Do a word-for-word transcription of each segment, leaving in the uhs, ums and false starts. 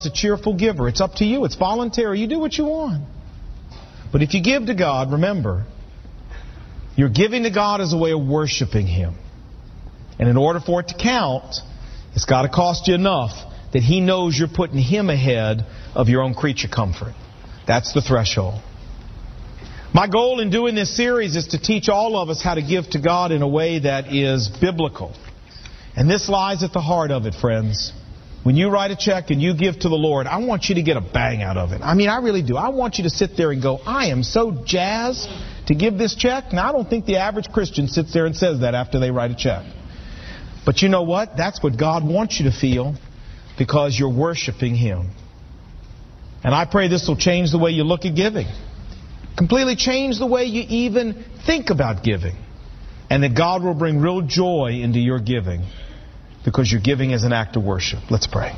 a cheerful giver. It's up to you. It's voluntary. You do what you want. But if you give to God, remember, you're giving to God as a way of worshiping Him. And in order for it to count, it's got to cost you enough that He knows you're putting Him ahead of your own creature comfort. That's the threshold. My goal in doing this series is to teach all of us how to give to God in a way that is biblical. And this lies at the heart of it, friends. When you write a check and you give to the Lord, I want you to get a bang out of it. I mean, I really do. I want you to sit there and go, I am so jazzed to give this check. Now, I don't think the average Christian sits there and says that after they write a check. But you know what? That's what God wants you to feel because you're worshiping Him. And I pray this will change the way you look at giving. Completely change the way you even think about giving. And that God will bring real joy into your giving. Because you're giving as an act of worship. Let's pray.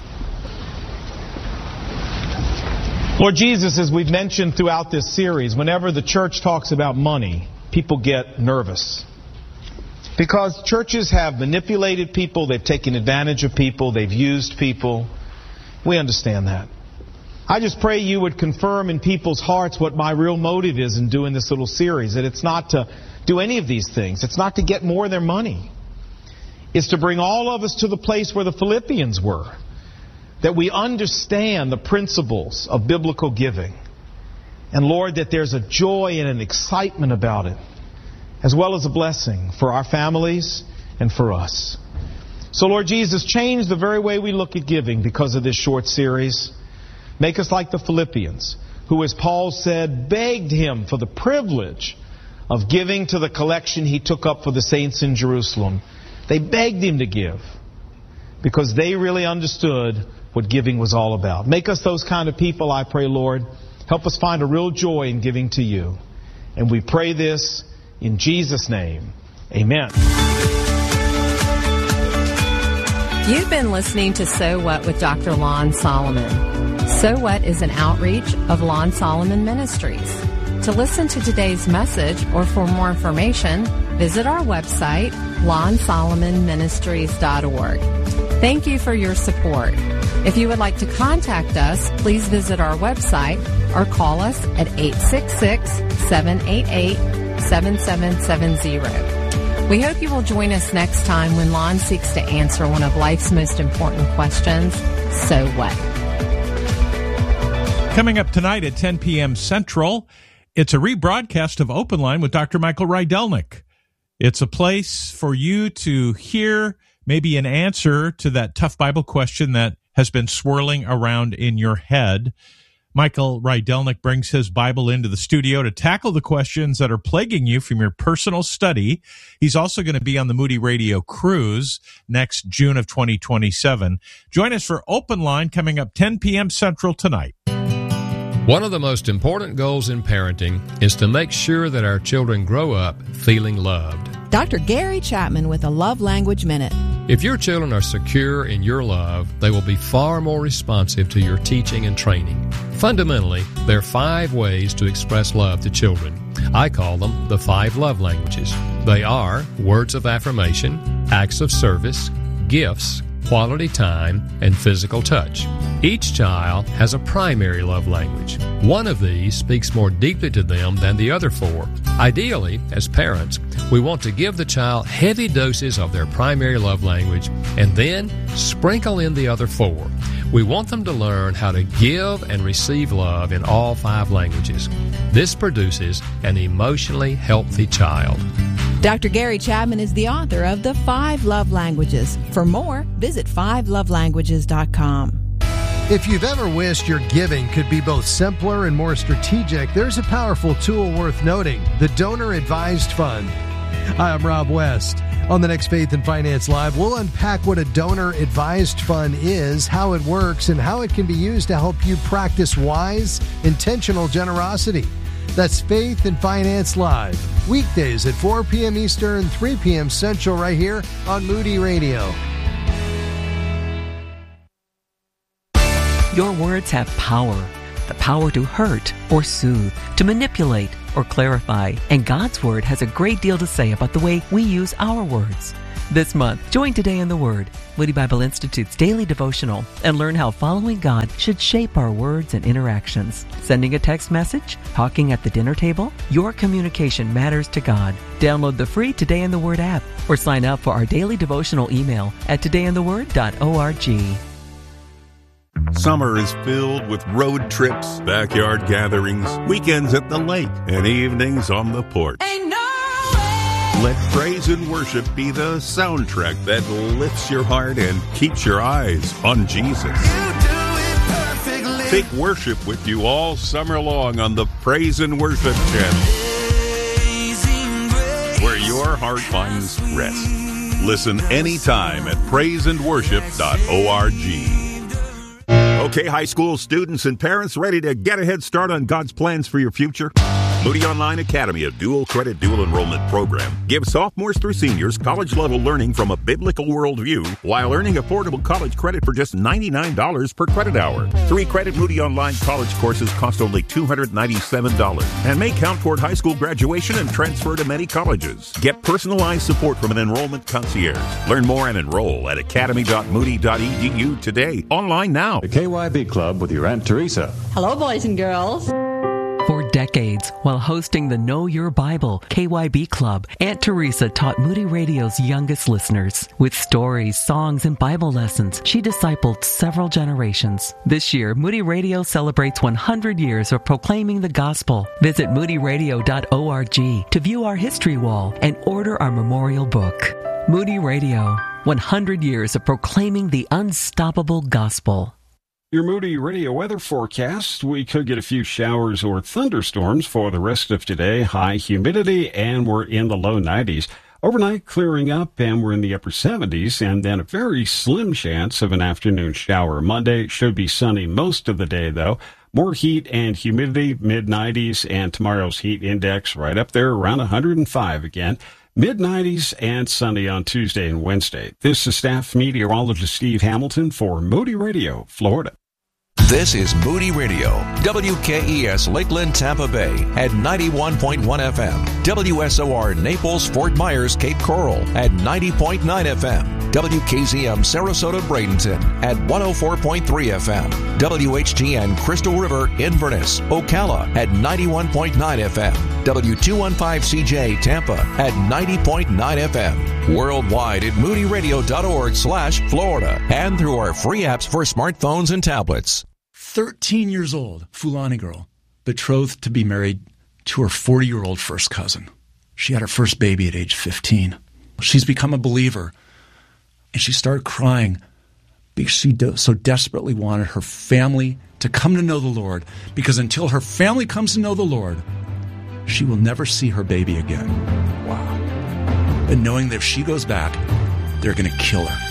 Lord Jesus, as we've mentioned throughout this series, whenever the church talks about money, people get nervous. Because churches have manipulated people, they've taken advantage of people, they've used people. We understand that. I just pray you would confirm in people's hearts what my real motive is in doing this little series. That it's not to do any of these things. It's not to get more of their money. It's to bring all of us to the place where the Philippians were. That we understand the principles of biblical giving. And Lord, that there's a joy and an excitement about it. As well as a blessing for our families and for us. So Lord Jesus, change the very way we look at giving because of this short series. Make us like the Philippians, who, as Paul said, begged Him for the privilege of giving to the collection he took up for the saints in Jerusalem. They begged Him to give because they really understood what giving was all about. Make us those kind of people, I pray, Lord. Help us find a real joy in giving to you. And we pray this in Jesus' name. Amen. You've been listening to So What with Doctor Lon Solomon. So What is an outreach of Lon Solomon Ministries. To listen to today's message or for more information, visit our website, lon solomon ministries dot org. Thank you for your support. If you would like to contact us, please visit our website or call us at eight six six, seven eight eight, seven seven seven zero. We hope you will join us next time when Lon seeks to answer one of life's most important questions, so what? Coming up tonight at ten p.m. Central, it's a rebroadcast of Open Line with Doctor Michael Rydelnik. It's a place for you to hear maybe an answer to that tough Bible question that has been swirling around in your head. Michael Rydelnik brings his Bible into the studio to tackle the questions that are plaguing you from your personal study. He's also going to be on the Moody Radio Cruise next June of twenty twenty-seven. Join us for Open Line coming up ten p.m. Central tonight. One of the most important goals in parenting is to make sure that our children grow up feeling loved. Doctor Gary Chapman with a Love Language Minute. If your children are secure in your love, they will be far more responsive to your teaching and training. Fundamentally, there are five ways to express love to children. I call them the five love languages. They are words of affirmation, acts of service, gifts, quality time, and physical touch. Each child has a primary love language. One of these speaks more deeply to them than the other four. Ideally, as parents, we want to give the child heavy doses of their primary love language and then sprinkle in the other four. We want them to learn how to give and receive love in all five languages. This produces an emotionally healthy child. Doctor Gary Chapman is the author of The Five Love Languages. For more, visit five love languages dot com. If you've ever wished your giving could be both simpler and more strategic, there's a powerful tool worth noting, the Donor Advised Fund. Hi, I'm Rob West. On the next Faith and Finance Live, we'll unpack what a Donor Advised Fund is, how it works, and how it can be used to help you practice wise, intentional generosity. That's Faith and Finance Live, weekdays at four p.m. Eastern, three p.m. Central, right here on Moody Radio. Your words have power, the power to hurt or soothe, to manipulate or clarify, and God's Word has a great deal to say about the way we use our words. This month, join Today in the Word, Moody Bible Institute's daily devotional, and learn how following God should shape our words and interactions. Sending a text message? Talking at the dinner table? Your communication matters to God. Download the free Today in the Word app or sign up for our daily devotional email at today in the word dot org. Summer is filled with road trips, backyard gatherings, weekends at the lake, and evenings on the porch. Ain't no way. Let praise and worship be the soundtrack that lifts your heart and keeps your eyes on Jesus. You do it perfectly. Take worship with you all summer long on the Praise and Worship channel, where your heart finds rest. Listen anytime at praise and worship dot org. Okay, high school students and parents, ready to get a head start on God's plans for your future? Moody Online Academy, a dual credit, dual enrollment program, gives sophomores through seniors college-level learning from a biblical worldview while earning affordable college credit for just ninety-nine dollars per credit hour. Three-credit Moody Online college courses cost only two hundred ninety-seven dollars and may count toward high school graduation and transfer to many colleges. Get personalized support from an enrollment concierge. Learn more and enroll at academy dot moody dot e d u today. Online now. The K Y B Club with your Aunt Teresa. Hello, boys and girls. For decades, while hosting the Know Your Bible K Y B Club, Aunt Teresa taught Moody Radio's youngest listeners. With stories, songs, and Bible lessons, she discipled several generations. This year, Moody Radio celebrates one hundred years of proclaiming the gospel. Visit moody radio dot org to view our history wall and order our memorial book. Moody Radio, one hundred years of proclaiming the unstoppable gospel. Your Moody Radio weather forecast. We could get a few showers or thunderstorms for the rest of today. High humidity, and we're in the low nineties. Overnight clearing up, and we're in the upper seventies, and then a very slim chance of an afternoon shower. Monday should be sunny most of the day, though. More heat and humidity, mid nineties, and tomorrow's heat index right up there around one hundred five again. mid nineties and sunny on Tuesday and Wednesday. This is staff meteorologist Steve Hamilton for Moody Radio, Florida. This is Moody Radio, W K E S Lakeland, Tampa Bay at ninety-one point one F M, W S O R Naples, Fort Myers, Cape Coral at ninety point nine F M, W K Z M Sarasota, Bradenton at one oh four point three F M, W H G N Crystal River, Inverness, Ocala at ninety-one point nine F M, W two fifteen C J Tampa at ninety point nine F M, worldwide at moody radio dot org slash Florida, and through our free apps for smartphones and tablets. thirteen years old, Fulani girl, betrothed to be married to her forty-year-old first cousin. She had her first baby at age fifteen. She's become a believer, and she started crying because she so desperately wanted her family to come to know the Lord, because until her family comes to know the Lord, she will never see her baby again. Wow. And knowing that if she goes back, they're going to kill her.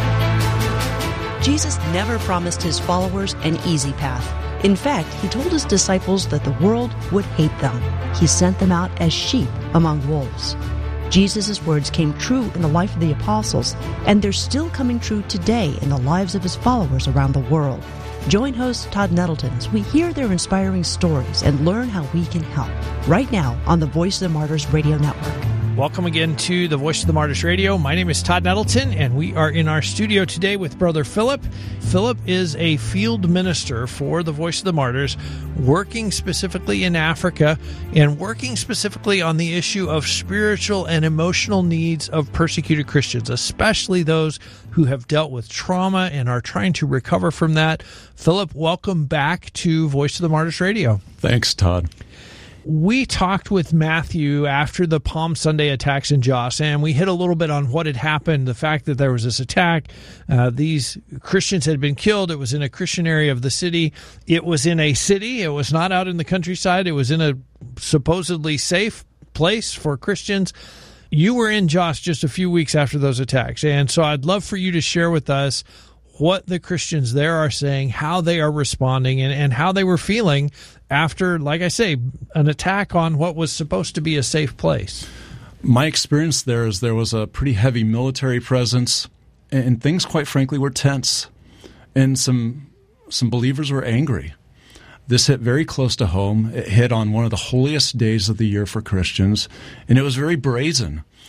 Jesus never promised his followers an easy path. In fact, he told his disciples that the world would hate them. He sent them out as sheep among wolves. Jesus' words came true in the life of the apostles, and they're still coming true today in the lives of his followers around the world. Join host Todd Nettleton as we hear their inspiring stories and learn how we can help. Right now on the Voice of the Martyrs Radio Network. Welcome again to the Voice of the Martyrs Radio. My name is Todd Nettleton, and we are in our studio today with Brother Philip. Philip is a field minister for the Voice of the Martyrs, working specifically in Africa and working specifically on the issue of spiritual and emotional needs of persecuted Christians, especially those who have dealt with trauma and are trying to recover from that. Philip, welcome back to Voice of the Martyrs Radio. Thanks, Todd. We talked with Matthew after the Palm Sunday attacks in Jos, and we hit a little bit on what had happened, the fact that there was this attack. Uh, these Christians had been killed. It was in a Christian area of the city. It was in a city. It was not out in the countryside. It was in a supposedly safe place for Christians. You were in Jos just a few weeks after those attacks, and so I'd love for you to share with us what the Christians there are saying, how they are responding, and, and how they were feeling after, like I say, an attack on what was supposed to be a safe place. My experience there is there was a pretty heavy military presence, and things, quite frankly, were tense. And some some believers were angry. This hit very close to home. It hit on one of the holiest days of the year for Christians, and it was very brazen.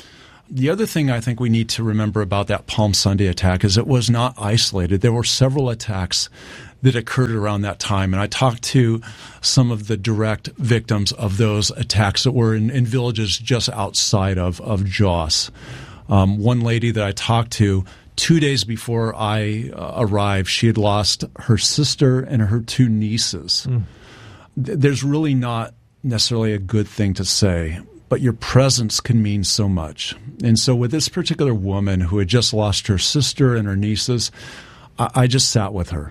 The other thing I think we need to remember about that Palm Sunday attack is it was not isolated. There were several attacks that occurred around that time. And I talked to some of the direct victims of those attacks that were in, in villages just outside of, of Jos. Um, one lady that I talked to, two days before I uh, arrived, she had lost her sister and her two nieces. Mm. Th- there's really not necessarily a good thing to say, but your presence can mean so much. And so with this particular woman who had just lost her sister and her nieces, I, I just sat with her.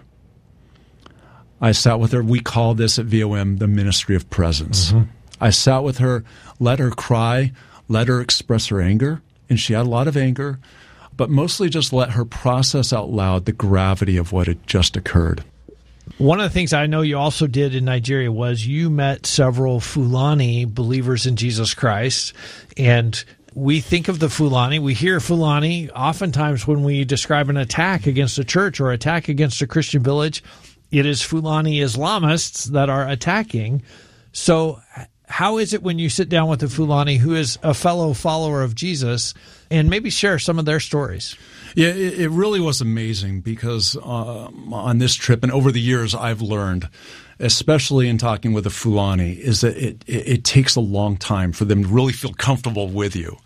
I sat with her. We call this at V O M the ministry of presence. Mm-hmm. I sat with her, let her cry, let her express her anger, and she had a lot of anger, but mostly just let her process out loud the gravity of what had just occurred. One of the things I know you also did in Nigeria was you met several Fulani believers in Jesus Christ, and we think of the Fulani, we hear Fulani oftentimes when we describe an attack against a church or attack against a Christian village. It is Fulani Islamists that are attacking. So how is it when you sit down with a Fulani who is a fellow follower of Jesus and maybe share some of their stories? Yeah, it, it really was amazing because uh, on this trip and over the years I've learned, especially in talking with a Fulani, is that it, it, it takes a long time for them to really feel comfortable with you.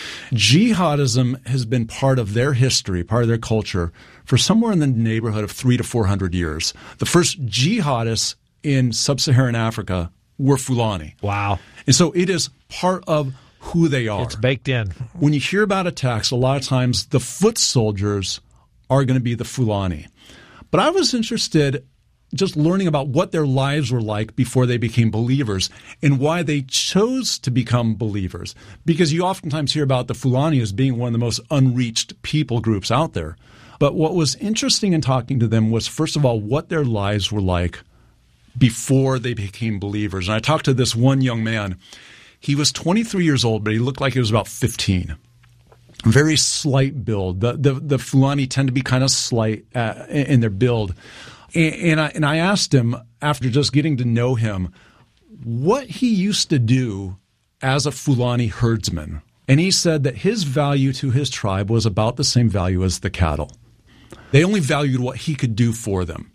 Jihadism has been part of their history, part of their culture, for somewhere in the neighborhood of three to four hundred years. The first jihadists in sub-Saharan Africa were Fulani. Wow. And so it is part of who they are. It's baked in. When you hear about attacks, a lot of times the foot soldiers are going to be the Fulani. But I was interested just learning about what their lives were like before they became believers and why they chose to become believers. Because you oftentimes hear about the Fulani as being one of the most unreached people groups out there. But what was interesting in talking to them was, first of all, what their lives were like before they became believers. And I talked to this one young man. He was twenty-three years old, but he looked like he was about fifteen. Very slight build. The the, the Fulani tend to be kind of slight uh, in their build. And, and, I, and I asked him, after just getting to know him, what he used to do as a Fulani herdsman. And he said that his value to his tribe was about the same value as the cattle. They only valued what he could do for them.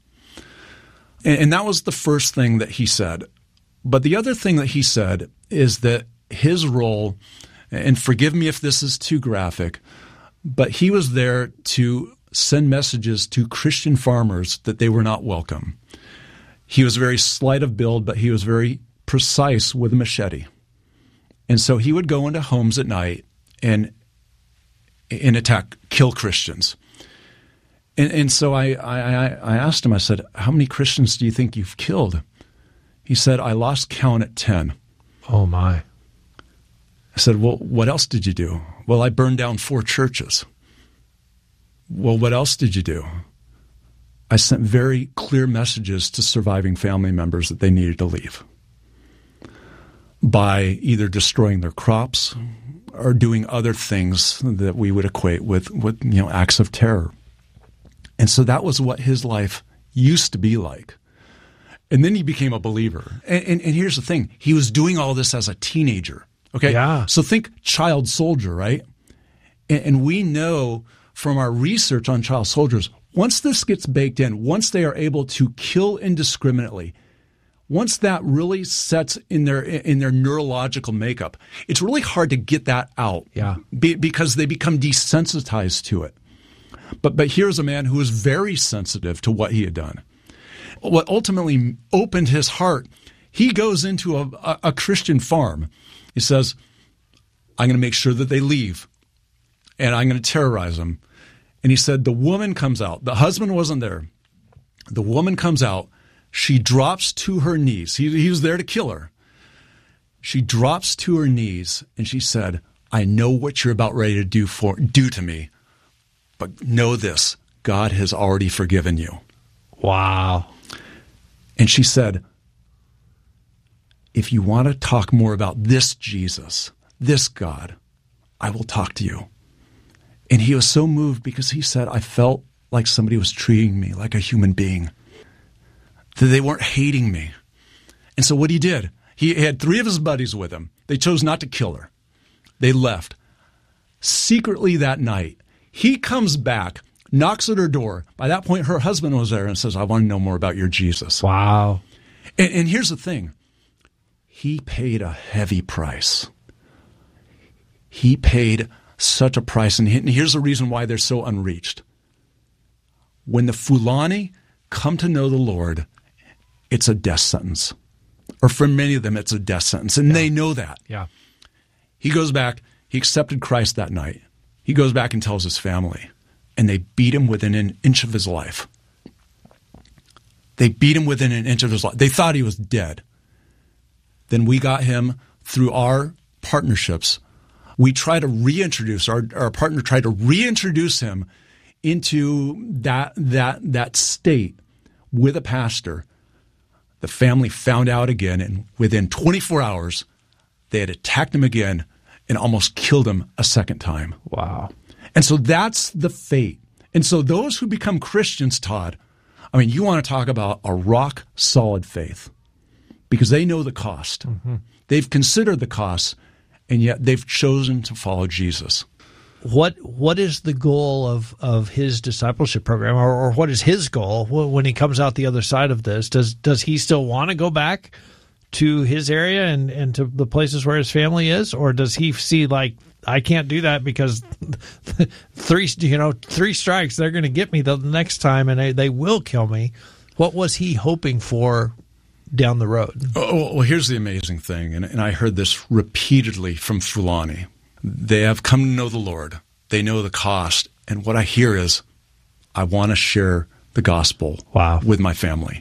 And, and that was the first thing that he said. But the other thing that he said is that his role, and forgive me if this is too graphic, but he was there to send messages to Christian farmers that they were not welcome. He was very slight of build, but he was very precise with a machete. And so he would go into homes at night and, and attack, kill Christians. And, and so I, I, I asked him, I said, how many Christians do you think you've killed? He said, I lost count at ten. Oh, my. I said, well, what else did you do? Well, I burned down four churches. Well, what else did you do? I sent very clear messages to surviving family members that they needed to leave by either destroying their crops or doing other things that we would equate with, with you know, acts of terror. And so that was what his life used to be like. And then he became a believer. And, and, and here's the thing. He was doing all this as a teenager. Okay? Yeah. So think child soldier, right? And, and we know from our research on child soldiers, once this gets baked in, once they are able to kill indiscriminately, once that really sets in their in their neurological makeup, it's really hard to get that out. Yeah. Be, because they become desensitized to it. But but here's a man who was very sensitive to what he had done. What ultimately opened his heart, he goes into a, a, a Christian farm. He says, I'm going to make sure that they leave, and I'm going to terrorize them. And he said, the woman comes out. The husband wasn't there. The woman comes out. She drops to her knees. He, he was there to kill her. She drops to her knees, and she said, I know what you're about ready to do for do to me, but know this, God has already forgiven you. Wow. And she said, if you want to talk more about this Jesus, this God, I will talk to you. And he was so moved because he said, I felt like somebody was treating me like a human being, that they weren't hating me. And so what he did, he had three of his buddies with him. They chose not to kill her. They left. secretly that night. He comes back, knocks at her door. By that point, her husband was there and says, I want to know more about your Jesus. Wow. And, and here's the thing. He paid a heavy price. He paid such a price. And here's the reason why they're so unreached. When the Fulani come to know the Lord, it's a death sentence. Or for many of them, it's a death sentence. And yeah. they know that. Yeah. He goes back. He accepted Christ that night. He goes back and tells his family. And they beat him within an inch of his life. They beat him within an inch of his life. They thought he was dead. Then we got him through our partnerships. We try to reintroduce, our, our partner tried to reintroduce him into that, that, that state with a pastor. The family found out again, and within twenty-four hours, they had attacked him again and almost killed him a second time. Wow. And so that's the fate. And so those who become Christians, Todd, I mean, you want to talk about a rock-solid faith because they know the cost. Mm-hmm. They've considered the cost, and yet they've chosen to follow Jesus. What What is the goal of, of his discipleship program, or, or what is his goal when he comes out the other side of this? Does does he still want to go back to his area and, and to the places where his family is, or does he see, like, I can't do that because three you know three strikes, they're going to get me the next time and they, they will kill me? What was he hoping for down the road? Oh, well, here's the amazing thing, and, and I heard this repeatedly from Fulani. They have come to know the Lord. They know the cost. And what I hear is, I want to share the gospel wow. with my family.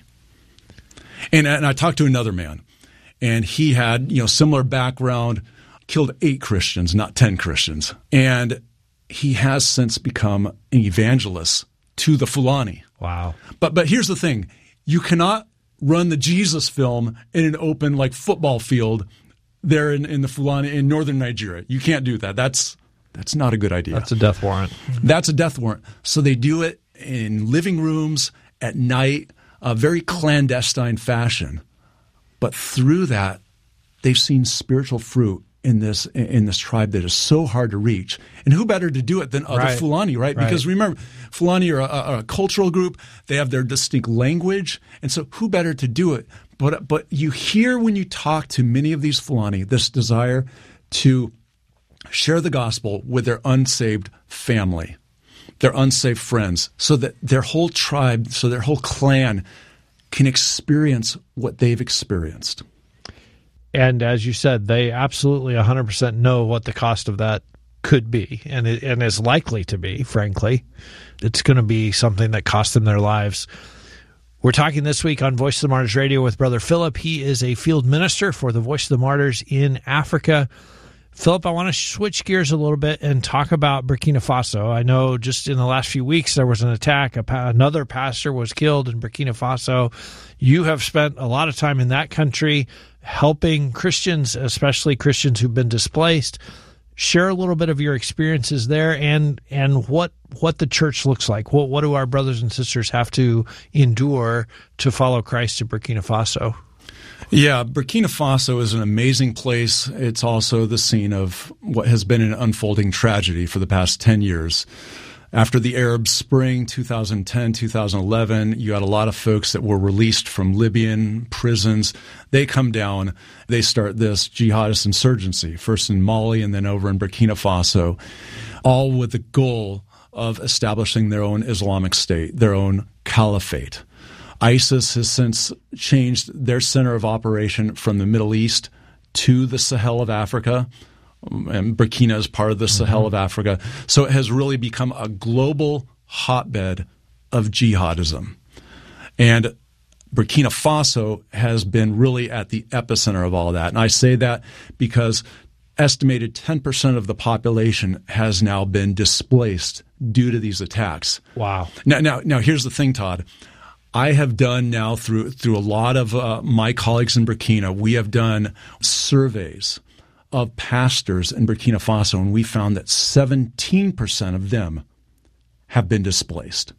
And, and I talked to another man, and he had, you know, similar background, killed eight Christians, not ten Christians. And he has since become an evangelist to the Fulani. Wow. But but here's the thing. You cannot run the Jesus film in an open, like, football field there in, in the Fulani in northern Nigeria. You can't do that. That's that's not a good idea. That's a death warrant. That's a death warrant. So they do it in living rooms at night, a very clandestine fashion. But through that, they've seen spiritual fruit in this in this tribe that is so hard to reach. And who better to do it than other right. Fulani, right? right? Because remember, Fulani are a, a, a cultural group. They have their distinct language. And so who better to do it? But but you hear when you talk to many of these Fulani this desire to share the gospel with their unsaved family, their unsaved friends, so that their whole tribe, so their whole clan can experience what they've experienced. And as you said, they absolutely one hundred percent know what the cost of that could be, and it, and is likely to be, frankly. It's going to be something that cost them their lives. We're talking this week on Voice of the Martyrs Radio with Brother Philip. He is a field minister for the Voice of the Martyrs in Africa. Philip, I want to switch gears a little bit and talk about Burkina Faso. I know just in the last few weeks there was an attack. A pa- another pastor was killed in Burkina Faso. You have spent a lot of time in that country helping Christians, especially Christians who've been displaced. Share a little bit of your experiences there and and what what the church looks like. What what do our brothers and sisters have to endure to follow Christ in Burkina Faso? Yeah, Burkina Faso is an amazing place. It's also the scene of what has been an unfolding tragedy for the past ten years. After the Arab Spring, two thousand ten, two thousand eleven, you had a lot of folks that were released from Libyan prisons. They come down, they start this jihadist insurgency, first in Mali and then over in Burkina Faso, all with the goal of establishing their own Islamic State, their own caliphate. ISIS has since changed their center of operation from the Middle East to the Sahel of Africa. And Burkina is part of the Sahel mm-hmm. of Africa. So it has really become a global hotbed of jihadism. And Burkina Faso has been really at the epicenter of all that. And I say that because estimated ten percent of the population has now been displaced due to these attacks. Wow. Now, now, now here's the thing, Todd. I have done now through through a lot of uh, my colleagues in Burkina, we have done surveys of pastors in Burkina Faso, and we found that seventeen percent of them have been displaced.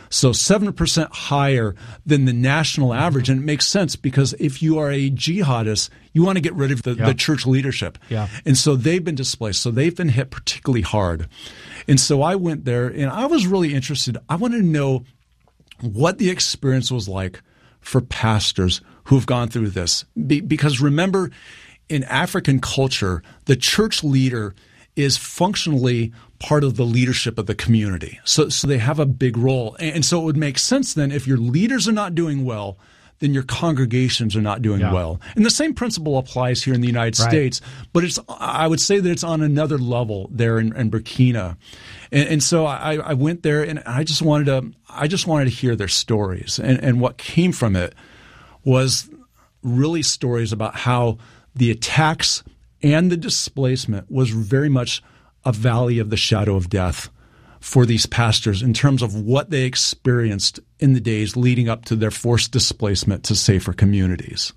So seven percent higher than the national average. And it makes sense because if you are a jihadist, you want to get rid of the, Yeah. the church leadership. Yeah. And so they've been displaced. So they've been hit particularly hard. And so I went there and I was really interested. I wanted to know what the experience was like for pastors who've gone through this. Be, because remember, in African culture, the church leader is functionally part of the leadership of the community. So, so they have a big role. And, and so it would make sense then if your leaders are not doing well, then your congregations are not doing Yeah. well. And the same principle applies here in the United Right. States, but it's I would say that it's on another level there in, in Burkina. And, and so I, I went there and I just wanted to I just wanted to hear their stories. And, and what came from it was really stories about how the attacks and the displacement was very much a valley of the shadow of death for these pastors in terms of what they experienced in the days leading up to their forced displacement to safer communities.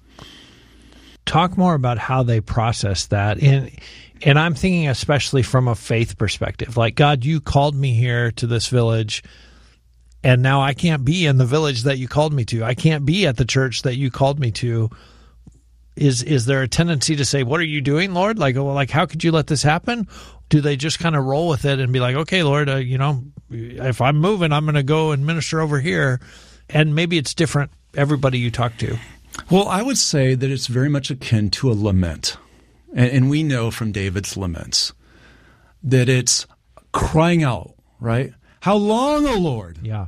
Talk more about how they process that. And and I'm thinking especially from a faith perspective. Like, God, you called me here to this village, and now I can't be in the village that you called me to. I can't be at the church that you called me to. Is is there a tendency to say, what are you doing, Lord? Like, well, like how could you let this happen? Do they just kind of roll with it and be like, okay, Lord, uh, you know, if I'm moving, I'm going to go and minister over here. And maybe it's different, everybody you talk to. Well, I would say that it's very much akin to a lament. And, and we know from David's laments that it's crying out, right? How long, O Lord? Yeah.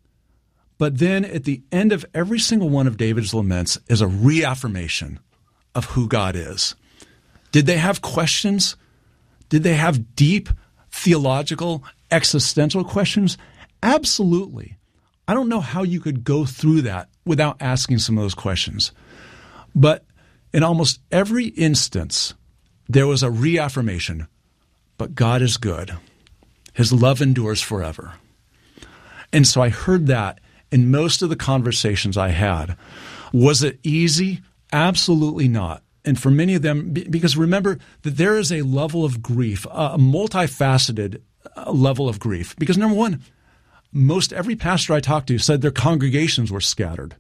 But then at the end of every single one of David's laments is a reaffirmation of who God is. Did they have questions? Did they have deep theological, existential questions? Absolutely. I don't know how you could go through that without asking some of those questions. But in almost every instance, there was a reaffirmation, but God is good. His love endures forever. And so I heard that in most of the conversations I had. Was it easy? Absolutely not. And for many of them, because remember that there is a level of grief, a multifaceted level of grief. Because number one, most every pastor I talked to said their congregations were scattered.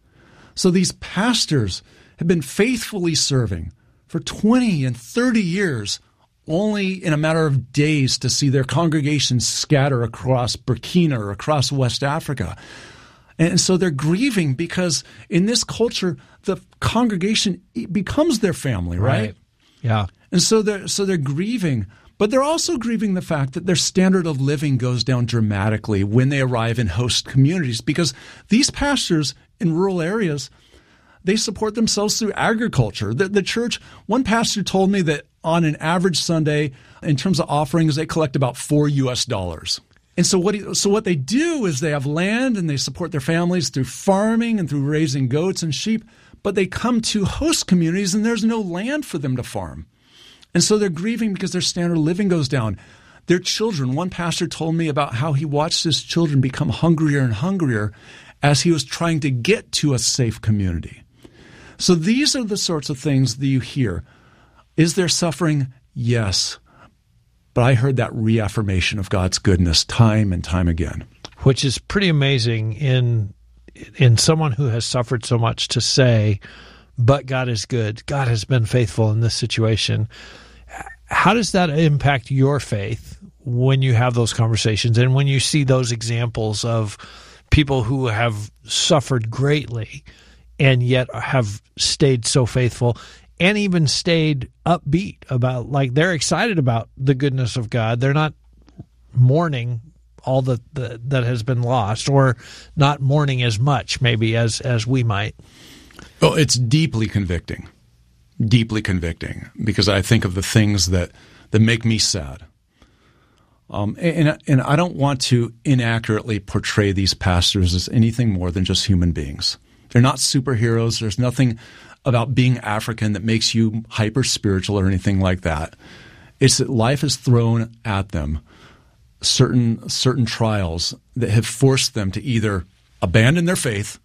So these pastors have been faithfully serving for twenty and thirty years, only in a matter of days to see their congregations scatter across Burkina or across West Africa. And so they're grieving because in this culture, the congregation becomes their family, right? Right. Yeah. And so they're so they're grieving, but they're also grieving the fact that their standard of living goes down dramatically when they arrive in host communities because these pastors in rural areas, they support themselves through agriculture. The, the church, one pastor told me that on an average Sunday, in terms of offerings, they collect about four U S dollars. And so what he, so what they do is they have land and they support their families through farming and through raising goats and sheep, but they come to host communities and there's no land for them to farm. And so they're grieving because their standard of living goes down. Their children, one pastor told me about how he watched his children become hungrier and hungrier as he was trying to get to a safe community. So these are the sorts of things that you hear. Is there suffering? Yes. But I heard that reaffirmation of God's goodness time and time again. Which is pretty amazing in in someone who has suffered so much to say, but God is good. God has been faithful in this situation. How does that impact your faith when you have those conversations and when you see those examples of people who have suffered greatly and yet have stayed so faithful and even stayed upbeat about, like, they're excited about the goodness of God. They're not mourning all that the, that has been lost, or not mourning as much maybe as, as we might. Oh, it's deeply convicting, deeply convicting, because I think of the things that, that make me sad. Um, and, and I don't want to inaccurately portray these pastors as anything more than just human beings. They're not superheroes. There's nothing about being African that makes you hyper-spiritual or anything like that. It's that life has thrown at them certain certain trials that have forced them to either abandon their faith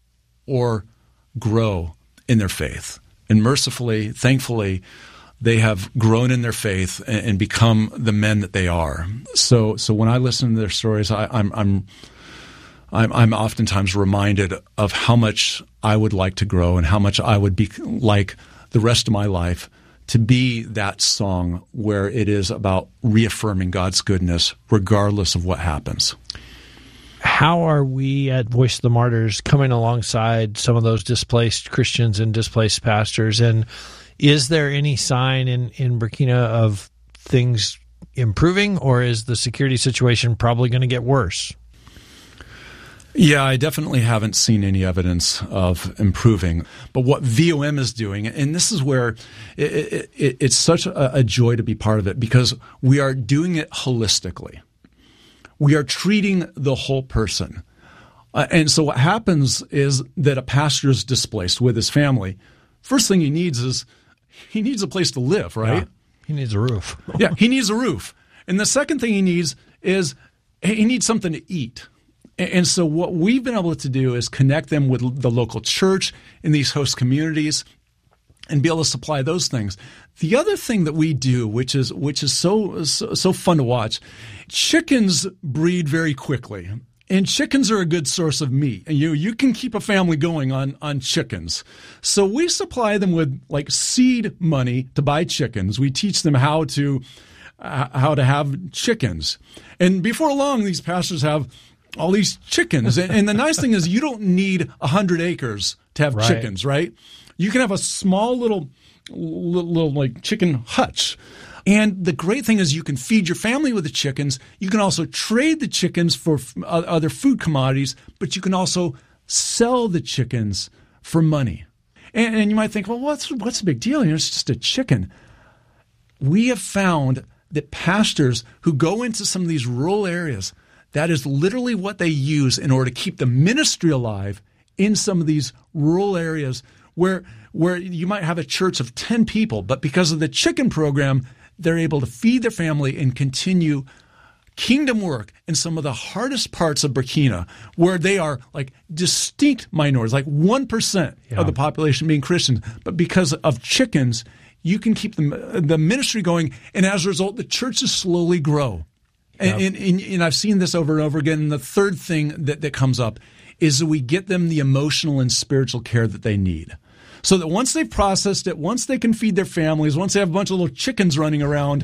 or grow in their faith. And mercifully, thankfully, they have grown in their faith and, and become the men that they are. So, so when I listen to their stories, I, I'm, I'm I'm, I'm oftentimes reminded of how much I would like to grow and how much I would be like the rest of my life to be that song where it is about reaffirming God's goodness regardless of what happens. How are we at Voice of the Martyrs coming alongside some of those displaced Christians and displaced pastors? And is there any sign in, in Burkina of things improving, or is the security situation probably going to get worse? Yeah, I definitely haven't seen any evidence of improving. But what V O M is doing, and this is where it, it, it, it's such a, a joy to be part of it, because we are doing it holistically. We are treating the whole person. Uh, and so what happens is that a pastor is displaced with his family. First thing he needs is he needs a place to live, right? Yeah, he needs a roof. Yeah, he needs a roof. And the second thing he needs is he needs something to eat. And so what we've been able to do is connect them with the local church in these host communities and be able to supply those things. The other thing that we do, which is which is so so, so fun to watch, chickens breed very quickly. And chickens are a good source of meat. And you you can keep a family going on, on chickens. So we supply them with like seed money to buy chickens. We teach them how to uh, how to have chickens. And before long, these pastors have all these chickens. And, and the nice thing is you don't need one hundred acres to have right. chickens, right? You can have a small little, little, little like chicken hutch. And the great thing is you can feed your family with the chickens. You can also trade the chickens for f- other food commodities, but you can also sell the chickens for money. And, and you might think, well, what's what's the big deal? You know, it's just a chicken. We have found that pastors who go into some of these rural areas, that is literally what they use in order to keep the ministry alive in some of these rural areas where where you might have a church of ten people, but because of the chicken program, they're able to feed their family and continue kingdom work in some of the hardest parts of Burkina, where they are like distinct minorities, like one percent yeah. of the population being Christians. But because of chickens, you can keep the, the ministry going, and as a result, the churches slowly grow. And, yep. and, and, and I've seen this over and over again. And the third thing that, that comes up is that we get them the emotional and spiritual care that they need. So that once they've processed it, once they can feed their families, once they have a bunch of little chickens running around,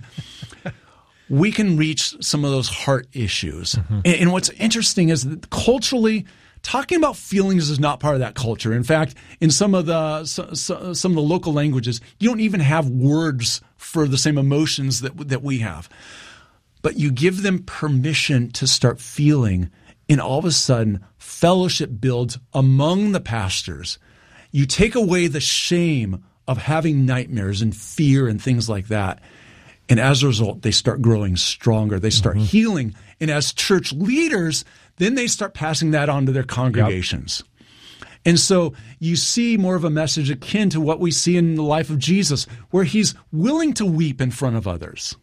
we can reach some of those heart issues. Mm-hmm. And, and what's interesting is that culturally, talking about feelings is not part of that culture. In fact, in some of the so, so, some of the local languages, you don't even have words for the same emotions that that we have. But you give them permission to start feeling, and all of a sudden, fellowship builds among the pastors. You take away the shame of having nightmares and fear and things like that. And as a result, they start growing stronger. They start mm-hmm. healing. And as church leaders, then they start passing that on to their congregations. Yep. And so you see more of a message akin to what we see in the life of Jesus, where he's willing to weep in front of others.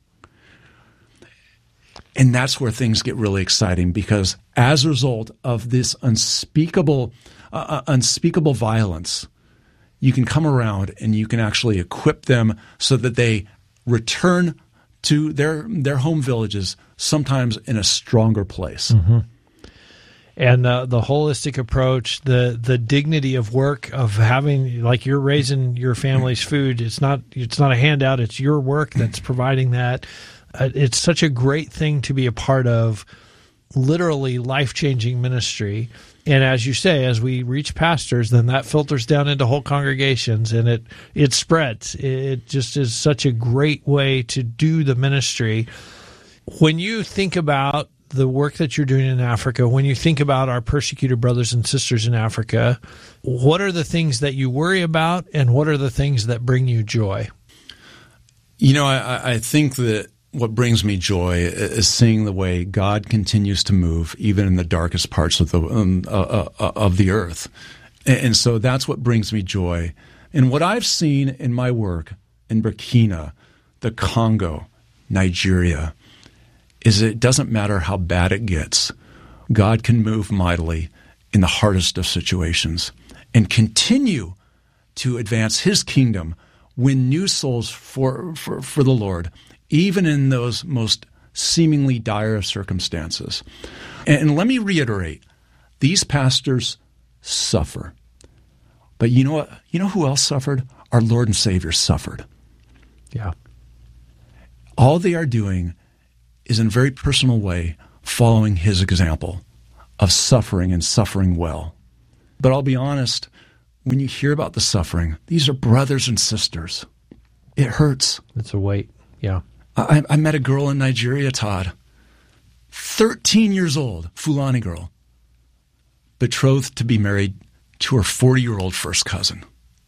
And that's where things get really exciting, because as a result of this unspeakable, uh, unspeakable violence, you can come around and you can actually equip them so that they return to their their home villages, sometimes in a stronger place. Mm-hmm. And uh, the holistic approach, the the dignity of work of having, like, you're raising your family's food. It's not it's not a handout. It's your work that's providing that. Uh, it's such a great thing to be a part of, literally life-changing ministry. And as you say, as we reach pastors, then that filters down into whole congregations, and it, it spreads. It just is such a great way to do the ministry. When you think about the work that you're doing in Africa, when you think about our persecuted brothers and sisters in Africa, what are the things that you worry about, and what are the things that bring you joy? You know, I, I think that what brings me joy is seeing the way God continues to move, even in the darkest parts of the um, uh, uh, of the earth, and, and so that's what brings me joy. And what I've seen in my work in Burkina, the Congo, Nigeria, is it doesn't matter how bad it gets, God can move mightily in the hardest of situations and continue to advance His kingdom, win new souls for for, for the Lord, even in those most seemingly dire of circumstances. And let me reiterate These pastors suffer. But you know what? You know who else suffered? Our Lord and Savior suffered. Yeah. All they are doing is in a very personal way following his example of suffering and suffering well. But I'll be honest, when you hear about the suffering, these are brothers and sisters. It hurts. It's a weight. Yeah. I, I met a girl in Nigeria, Todd, thirteen years old, Fulani girl, betrothed to be married to her forty-year-old first cousin.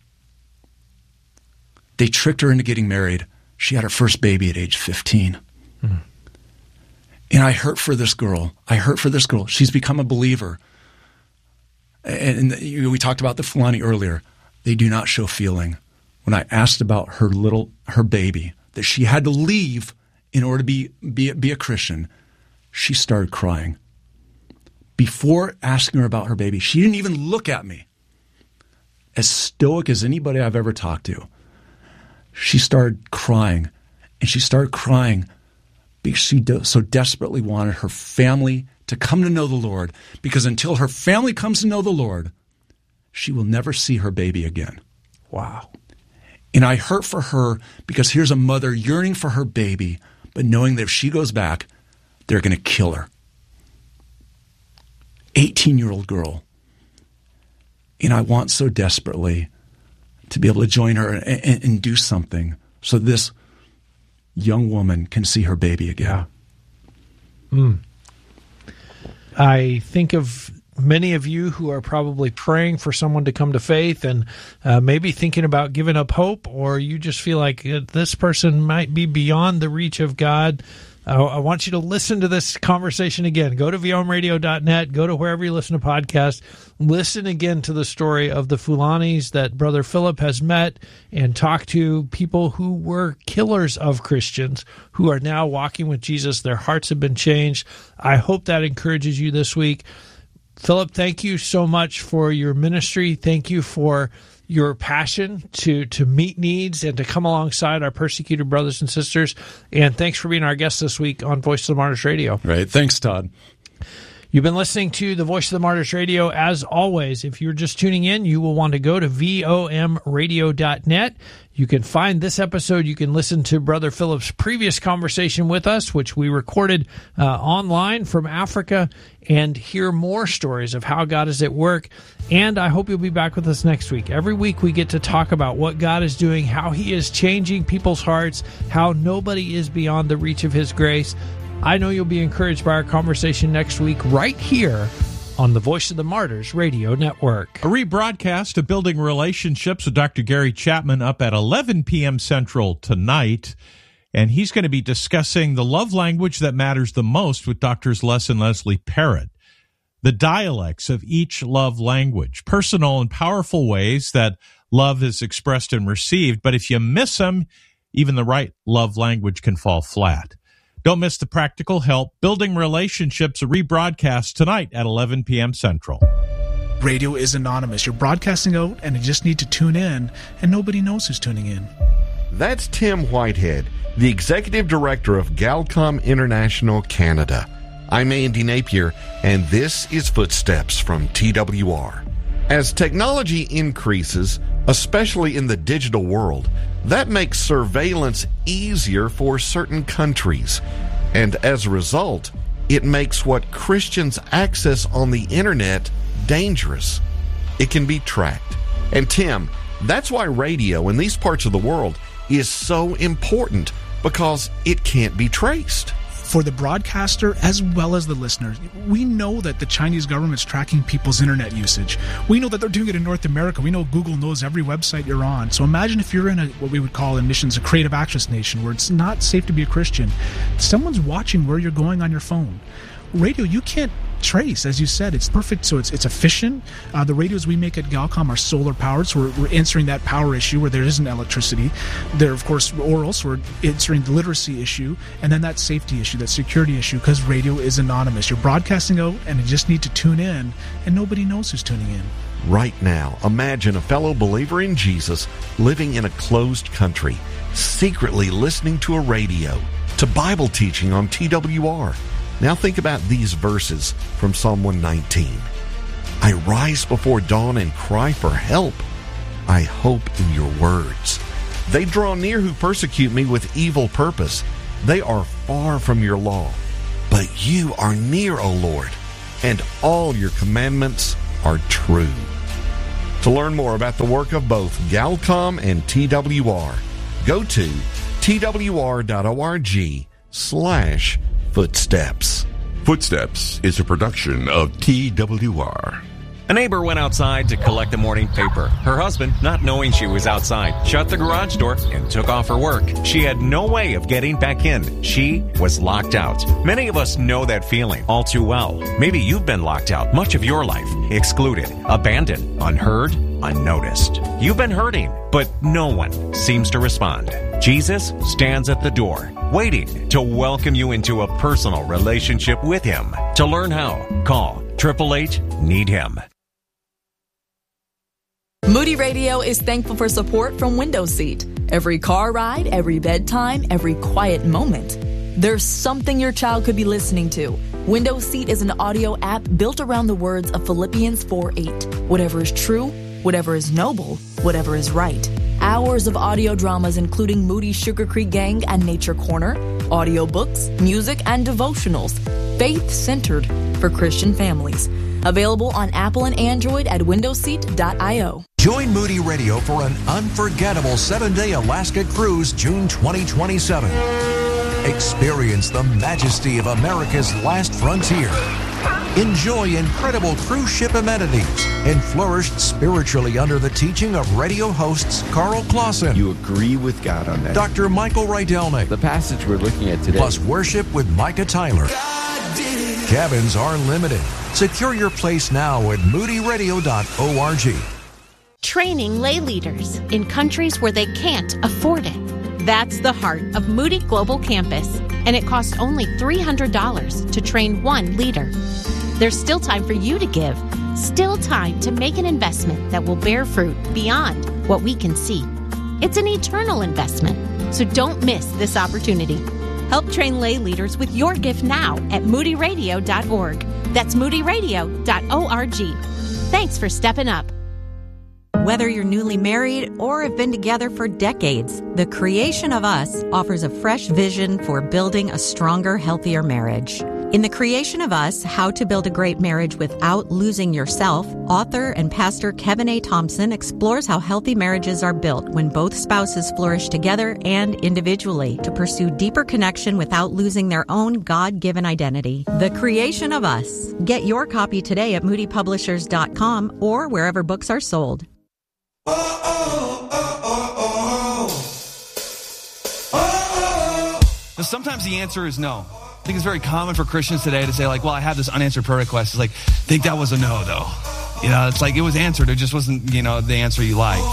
They tricked her into getting married. She had her first baby at age fifteen. Mm. And I hurt for this girl. I hurt for this girl. She's become a believer. And, and you know, we talked about the Fulani earlier. They do not show feeling. When I asked about her little, her baby, that she had to leave in order to be, be, be a Christian, she started crying. Before asking her about her baby, she didn't even look at me. As stoic as anybody I've ever talked to. She started crying, and she started crying because she do- so desperately wanted her family to come to know the Lord, because until her family comes to know the Lord, she will never see her baby again. Wow. And I hurt for her because here's a mother yearning for her baby, but knowing that if she goes back, they're going to kill her. eighteen-year-old girl. And I want so desperately to be able to join her and, and, and do something so this young woman can see her baby again. Yeah. Mm. I think of many of you who are probably praying for someone to come to faith and uh, maybe thinking about giving up hope, or you just feel like uh, this person might be beyond the reach of God. Uh, I want you to listen to this conversation again. Go to v o m radio dot net. Go to wherever you listen to podcasts. Listen again to the story of the Fulanis that Brother Philip has met and talked to, people who were killers of Christians who are now walking with Jesus. Their hearts have been changed. I hope that encourages you this week. Philip, thank you so much for your ministry. Thank you for your passion to to meet needs and to come alongside our persecuted brothers and sisters. And thanks for being our guest this week on Voice of the Martyrs Radio. Right. Thanks, Todd. You've been listening to the Voice of the Martyrs Radio. As always, if you're just tuning in, you will want to go to v o m radio dot net. You can find this episode. You can listen to Brother Philip's previous conversation with us, which we recorded uh, online from Africa, and hear more stories of how God is at work. And I hope you'll be back with us next week. Every week we get to talk about what God is doing, how he is changing people's hearts, how nobody is beyond the reach of his grace. I know you'll be encouraged by our conversation next week right here on the Voice of the Martyrs Radio Network. A rebroadcast of Building Relationships with Doctor Gary Chapman up at eleven p.m. Central tonight. And he's going to be discussing the love language that matters the most with Doctors Les and Leslie Parrott. The dialects of each love language, personal and powerful ways that love is expressed and received. But if you miss them, even the right love language can fall flat. Don't miss the practical help. Building Relationships, a rebroadcast tonight at eleven p.m. Central. Radio is anonymous. You're broadcasting out, and you just need to tune in, and nobody knows who's tuning in. That's Tim Whitehead, the Executive Director of Galcom International Canada. I'm Andy Napier, and this is Footsteps from T W R. As technology increases, especially in the digital world, that makes surveillance easier for certain countries. And as a result, it makes what Christians access on the internet dangerous. It can be tracked. And Tim, that's why radio in these parts of the world is so important, because it can't be traced. For the broadcaster as well as the listener, we know that the Chinese government's tracking people's internet usage. We know that they're doing it in North America. We know Google knows every website you're on. So imagine if you're in a what we would call in missions a creative access nation where it's not safe to be a Christian. Someone's watching where you're going on your phone. Radio, you can't trace, as you said. It's perfect, so it's it's efficient. Uh, the radios we make at Galcom are solar powered, so we're, we're answering that power issue where there isn't electricity. They're, of course, oral, so we're answering the literacy issue, and then that safety issue, that security issue, because radio is anonymous. You're broadcasting out, and you just need to tune in, and nobody knows who's tuning in. Right now, imagine a fellow believer in Jesus living in a closed country, secretly listening to a radio, to Bible teaching on T W R. Now think about these verses from Psalm one nineteen. I rise before dawn and cry for help. I hope in your words. They draw near who persecute me with evil purpose. They are far from your law. But you are near, O Lord, and all your commandments are true. To learn more about the work of both Galcom and T W R, go to twr.org slash footsteps. Footsteps is a production of T W R. A neighbor went outside to collect the morning paper. Her husband, not knowing she was outside, shut the garage door and took off her work. She had no way of getting back in. She was locked out. Many of us know that feeling all too well. Maybe you've been locked out much of your life, excluded, abandoned, unheard, unnoticed. You've been hurting, but no one seems to respond. Jesus stands at the door, waiting to welcome you into a personal relationship with Him. To learn how, call eight eight eight, need him. Moody Radio is thankful for support from Window Seat. Every car ride, every bedtime, every quiet moment, there's something your child could be listening to. Window Seat is an audio app built around the words of Philippians four eight. Whatever is true, whatever is noble, whatever is right. Hours of audio dramas including Moody Sugar Creek Gang and Nature Corner, audiobooks, music, and devotionals, faith-centered for Christian families. Available on Apple and Android at window seat dot io. Join Moody Radio for an unforgettable seven-day Alaska cruise June twenty twenty-seven. Experience the majesty of America's last frontier. Enjoy incredible cruise ship amenities and flourish spiritually under the teaching of radio hosts Carl Clausen. You agree with God on that. Doctor Michael Rydelnik. The passage we're looking at today. Plus worship with Micah Tyler. Cabins are limited. Secure your place now at moody radio dot org. Training lay leaders in countries where they can't afford it. That's the heart of Moody Global Campus, and it costs only three hundred dollars to train one leader. There's still time for you to give, still time to make an investment that will bear fruit beyond what we can see. It's an eternal investment, so don't miss this opportunity. Help train lay leaders with your gift now at moody radio dot org. That's moody radio dot org. Thanks for stepping up. Whether you're newly married or have been together for decades, The Creation of Us offers a fresh vision for building a stronger, healthier marriage. In The Creation of Us, How to Build a Great Marriage Without Losing Yourself, author and pastor Kevin A. Thompson explores how healthy marriages are built when both spouses flourish together and individually to pursue deeper connection without losing their own God-given identity. The Creation of Us. Get your copy today at moody publishers dot com or wherever books are sold. Now, sometimes the answer is no. I think it's very common for Christians today to say, like, well, I have this unanswered prayer request. It's like, I think that was a no, though. You know, it's like it was answered. It just wasn't, you know, the answer you liked.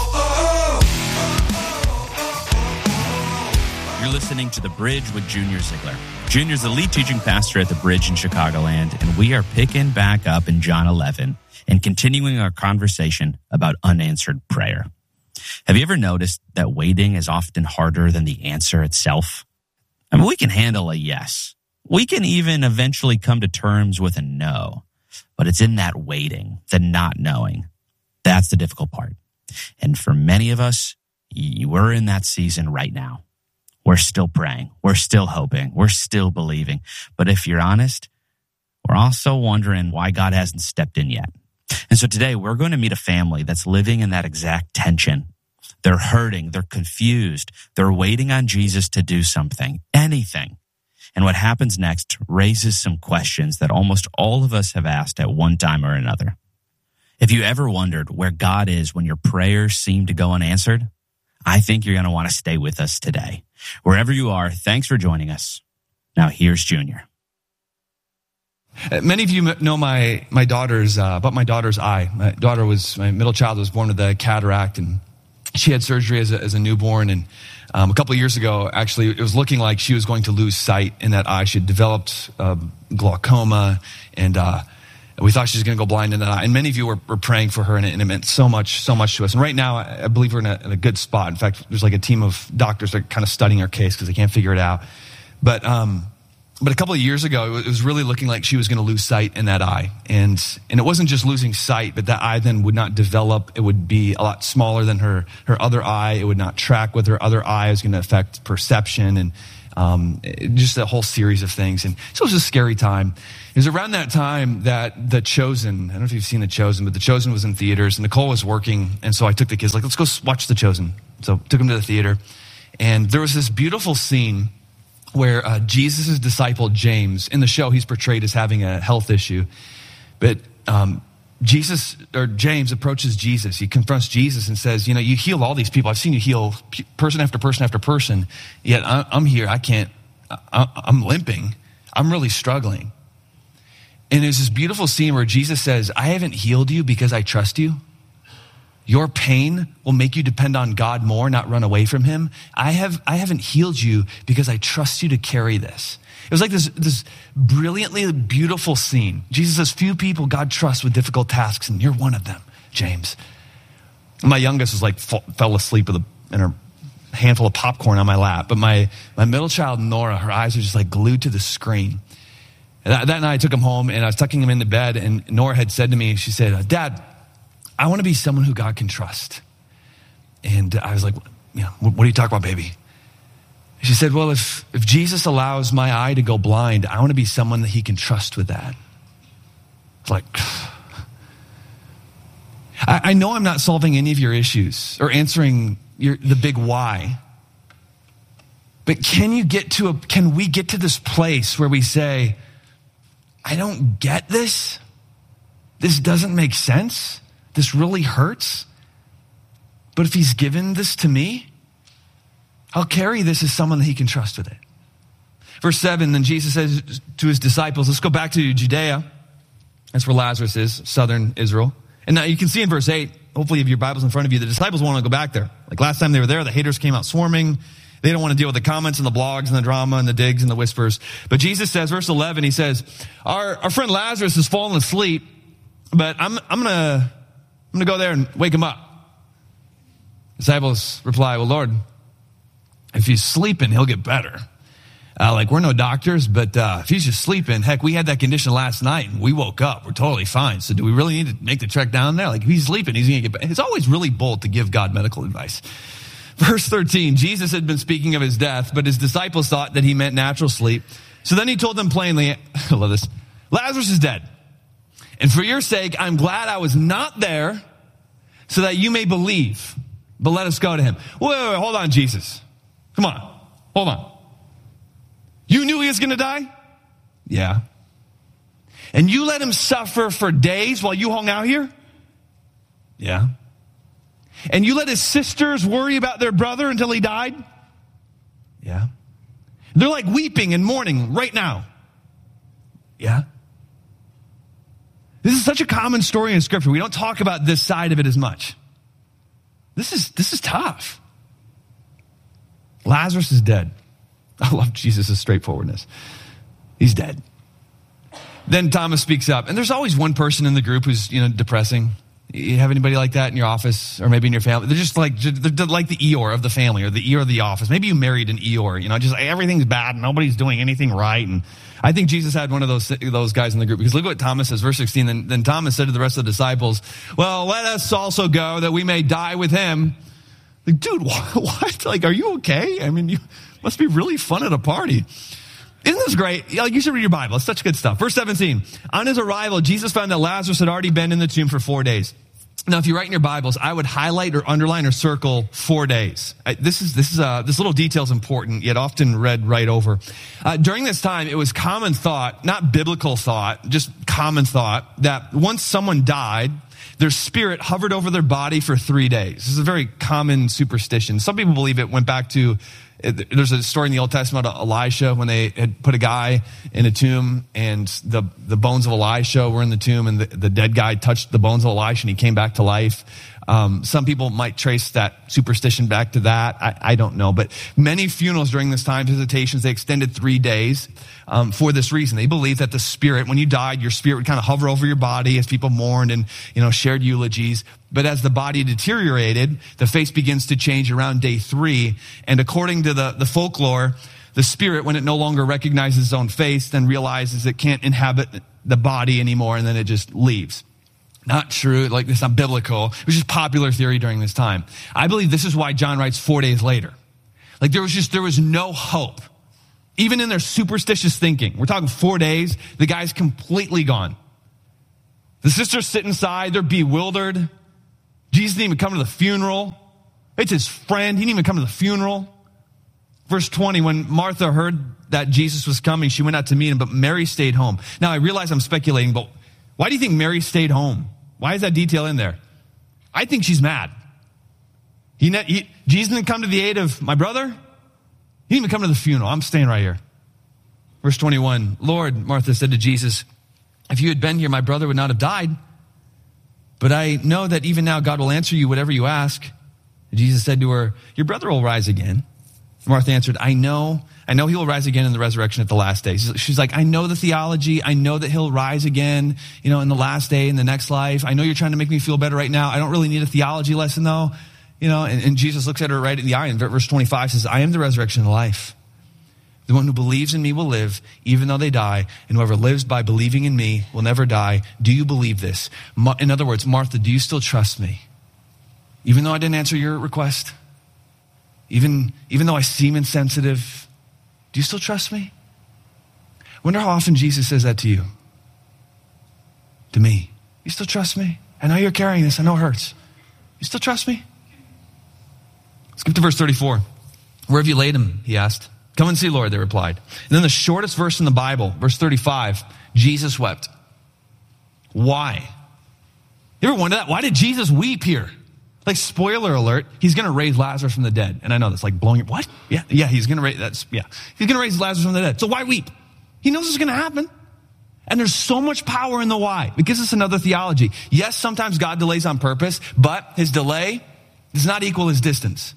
You're listening to The Bridge with Junior Ziegler. Junior's the lead teaching pastor at The Bridge in Chicagoland, and we are picking back up in John eleven and continuing our conversation about unanswered prayer. Have you ever noticed that waiting is often harder than the answer itself? I mean, we can handle a yes. We can even eventually come to terms with a no, but it's in that waiting, the not knowing. That's the difficult part. And for many of us, we're in that season right now. We're still praying. We're still hoping. We're still believing. But if you're honest, we're also wondering why God hasn't stepped in yet. And so today we're going to meet a family that's living in that exact tension. They're hurting. They're confused. They're waiting on Jesus to do something, anything. And what happens next raises some questions that almost all of us have asked at one time or another. If you ever wondered where God is when your prayers seem to go unanswered, I think you're going to want to stay with us today. Wherever you are, thanks for joining us. Now here's Junior. Uh, many of you know my my daughter's uh, about my daughter's eye. My daughter was my middle child was born with a cataract, and she had surgery as a, as a newborn. And um, a couple of years ago, actually, it was looking like she was going to lose sight in that eye. She had developed uh, glaucoma, and uh, we thought she was going to go blind in that eye. And many of you were, were praying for her, and it, and it meant so much, so much to us. And right now, I, I believe we're in a, in a good spot. In fact, there's like a team of doctors that are kind of studying her case because they can't figure it out. But um, but a couple of years ago, it was really looking like she was going to lose sight in that eye. And and it wasn't just losing sight, but that eye then would not develop. It would be a lot smaller than her, her other eye. It would not track with her other eye. It was going to affect perception and um, just a whole series of things. And so it was a scary time. It was around that time that The Chosen, I don't know if you've seen The Chosen, but The Chosen was in theaters. And Nicole was working, and so I took the kids, like, let's go watch The Chosen. So took them to the theater. And there was this beautiful scene where uh, Jesus' disciple James, in the show, he's portrayed as having a health issue. But um, Jesus, or James approaches Jesus. He confronts Jesus and says, you know, you heal all these people. I've seen you heal person after person after person. Yet I'm here. I can't, I'm limping. I'm really struggling. And there's this beautiful scene where Jesus says, I haven't healed you because I trust you. Your pain will make you depend on God more, not run away from him. I have, I haven't healed you because I trust you to carry this. It was like this, this brilliantly beautiful scene. Jesus says, few people God trusts with difficult tasks, and you're one of them, James. And my youngest was like, f- fell asleep with a, in her handful of popcorn on my lap. But my, my middle child, Nora, her eyes were just like glued to the screen. And that, that night I took him home and I was tucking him into bed, and Nora had said to me, she said, Dad, I want to be someone who God can trust. And I was like, you know, what, what do you talk about, baby? She said, well, if, if Jesus allows my eye to go blind, I want to be someone that he can trust with that. It's like, I, I know I'm not solving any of your issues or answering your, the big why. But can you get to a, can we get to this place where we say, I don't get this. This doesn't make sense. This really hurts. But if he's given this to me, I'll carry this as someone that he can trust with it. Verse seven, then Jesus says to his disciples, let's go back to Judea. That's where Lazarus is, southern Israel. And now you can see in verse eight, hopefully you have your Bibles in front of you, the disciples want to go back there. Like last time they were there, the haters came out swarming. They don't want to deal with the comments and the blogs and the drama and the digs and the whispers. But Jesus says, verse eleven, he says, our, our friend Lazarus has fallen asleep, but I'm, I'm going to, I'm going to go there and wake him up. Disciples reply, well, Lord, if he's sleeping, he'll get better. Uh, like, we're no doctors, but uh, if he's just sleeping, heck, we had that condition last night and we woke up. We're totally fine. So do we really need to make the trek down there? Like, if he's sleeping, he's going to get better. It's always really bold to give God medical advice. Verse thirteen, Jesus had been speaking of his death, but his disciples thought that he meant natural sleep. So then he told them plainly, I love this, Lazarus is dead. And for your sake, I'm glad I was not there so that you may believe. But let us go to him. Wait, wait, wait, hold on, Jesus. Come on. Hold on. You knew he was going to die? Yeah. And you let him suffer for days while you hung out here? Yeah. And you let his sisters worry about their brother until he died? Yeah. They're like weeping and mourning right now. Yeah. This is such a common story in Scripture. We don't talk about this side of it as much. This is, this is tough. Lazarus is dead. I love Jesus' straightforwardness. He's dead. Then Thomas speaks up. And there's always one person in the group who's, you know, depressing. You have anybody like that in your office or maybe in your family? They're just like, they're like the Eeyore of the family or the Eeyore of the office. Maybe you married an Eeyore, you know, just like everything's bad and nobody's doing anything right. And I think Jesus had one of those those guys in the group, because look what Thomas says, verse sixteen. Then, then Thomas said to the rest of the disciples, well, let us also go that we may die with him. Like, dude, what? Like, are you okay? I mean, you must be really fun at a party. Isn't this great? Like, you should read your Bible. It's such good stuff. Verse seventeen. On his arrival, Jesus found that Lazarus had already been in the tomb for four days. Now, if you write in your Bibles, I would highlight or underline or circle four days. I, this is this is uh, this little detail is important, yet often read right over. Uh, during this time, it was common thought, not biblical thought, just common thought, that once someone died, their spirit hovered over their body for three days. This is a very common superstition. Some people believe it went back to, there's a story in the Old Testament of Elisha when they had put a guy in a tomb and the, the bones of Elisha were in the tomb, and the, the dead guy touched the bones of Elisha and he came back to life. Um, some people might trace that superstition back to that. I, I don't know. But many funerals during this time, visitations, they extended three days um, for this reason. They believed that the spirit, when you died, your spirit would kind of hover over your body as people mourned and, you know, shared eulogies. But as the body deteriorated, the face begins to change around day three. And according to the, the folklore, the spirit, when it no longer recognizes its own face, then realizes it can't inhabit the body anymore, and then it just leaves. Not true, like it's not biblical. It was just popular theory during this time. I believe this is why John writes four days later. Like there was just, there was no hope. Even in their superstitious thinking. We're talking four days, the guy's completely gone. The sisters sit inside, they're bewildered. Jesus didn't even come to the funeral. It's his friend, he didn't even come to the funeral. Verse twenty, when Martha heard that Jesus was coming, she went out to meet him, but Mary stayed home. Now I realize I'm speculating, but why do you think Mary stayed home? Why is that detail in there? I think she's mad. He, he, Jesus didn't come to the aid of my brother. He didn't even come to the funeral. I'm staying right here. Verse twenty-one, Lord, Martha said to Jesus, if you had been here, my brother would not have died. But I know that even now God will answer you whatever you ask. And Jesus said to her, your brother will rise again. Martha answered, I know, I know he will rise again in the resurrection at the last day. She's like, I know the theology. I know that he'll rise again, you know, in the last day, in the next life. I know you're trying to make me feel better right now. I don't really need a theology lesson though. You know, and, and Jesus looks at her right in the eye, and verse twenty-five says, I am the resurrection and the life. The one who believes in me will live, even though they die, and whoever lives by believing in me will never die. Do you believe this? In other words, Martha, do you still trust me? Even though I didn't answer your request? Even, even though I seem insensitive, do you still trust me? I wonder how often Jesus says that to you. To me. You still trust me? I know you're carrying this. I know it hurts. You still trust me? Skip to verse thirty-four. Where have you laid him? He asked. Come and see, Lord, they replied. And then the shortest verse in the Bible, verse thirty-five, Jesus wept. Why? You ever wonder that? Why did Jesus weep here? Like, spoiler alert, he's going to raise Lazarus from the dead. And I know that's like blowing your, what? Yeah, yeah, he's going to raise, that's, yeah. He's going to raise Lazarus from the dead. So why weep? He knows it's going to happen. And there's so much power in the why. It gives us another theology. Yes, sometimes God delays on purpose, but his delay does not equal his distance.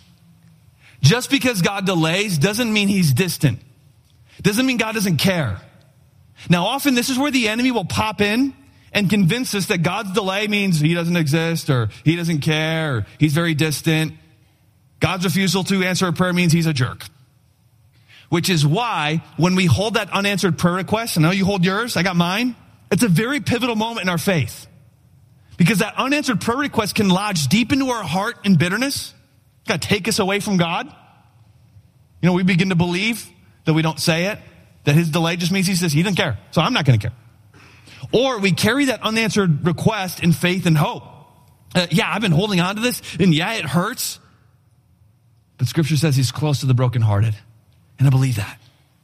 Just because God delays doesn't mean he's distant. Doesn't mean God doesn't care. Now, often this is where the enemy will pop in and convince us that God's delay means he doesn't exist, or he doesn't care, or he's very distant. God's refusal to answer a prayer means he's a jerk. Which is why when we hold that unanswered prayer request, I know you hold yours, I got mine, it's a very pivotal moment in our faith. Because that unanswered prayer request can lodge deep into our heart in bitterness. It's got to take us away from God. You know, we begin to believe that we don't say it, that his delay just means he says he doesn't care, so I'm not going to care. Or we carry that unanswered request in faith and hope. Uh, yeah, I've been holding on to this, and yeah, it hurts. But Scripture says he's close to the brokenhearted. And I believe that.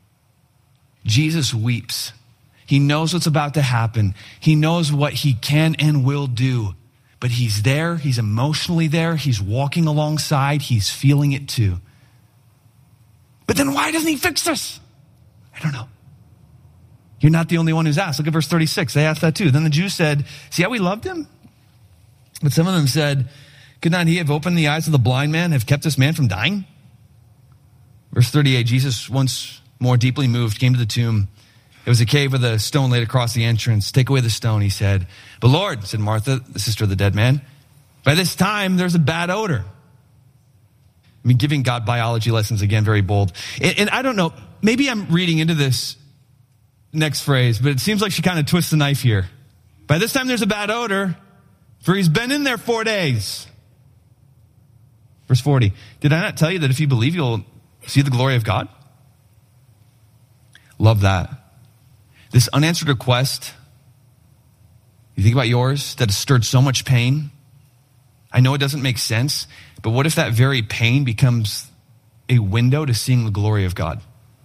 Jesus weeps. He knows what's about to happen. He knows what he can and will do. But he's there. He's emotionally there. He's walking alongside. He's feeling it too. But then why doesn't he fix this? I don't know. You're not the only one who's asked. Look at verse thirty-six. They asked that too. Then the Jews said, see how we loved him? But some of them said, could not he have opened the eyes of the blind man, have kept this man from dying? Verse thirty-eight, Jesus, once more deeply moved, came to the tomb. It was a cave with a stone laid across the entrance. Take away the stone, he said. But Lord, said Martha, the sister of the dead man, by this time there's a bad odor. I mean, giving God biology lessons again, very bold. And, and I don't know, maybe I'm reading into this next phrase, but it seems like she kind of twists the knife here. By this time there's a bad odor, for he's been in there four days. Verse forty, did I not tell you that if you believe, you'll see the glory of God? Love that. This unanswered request, you think about yours, that has stirred so much pain. I know it doesn't make sense, but what if that very pain becomes a window to seeing the glory of God?